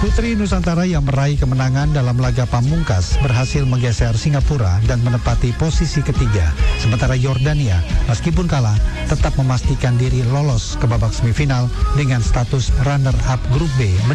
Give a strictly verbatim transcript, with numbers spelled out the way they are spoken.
Putri Nusantara yang meraih kemenangan dalam laga pamungkas berhasil menggeser Singapura dan menempati posisi ketiga. Sementara Yordania, meskipun kalah, tetap memastikan diri lolos ke babak semifinal dengan status runner-up grup B.